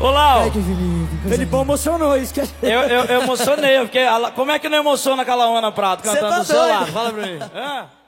Ô, Lau. Ai, que Felipe. Felipão emocionou, esquece. Eu emocionei, porque como é que não emociona aquela Ana Prado cantando tá do seu doido. lado? Fala pra mim.